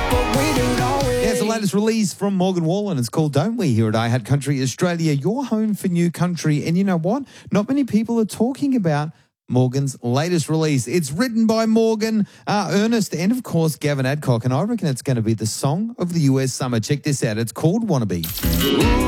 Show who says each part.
Speaker 1: Yeah, it's the latest release from Morgan Wallen. It's called Don't We here at iHeart Country Australia, your home for new country. And you know what? Not many people are talking about Morgan's latest release. It's written by Morgan, Ernest, and of course Gavin Adcock. And I reckon it's going to be the song of the US summer. Check this out. It's called Wannabe.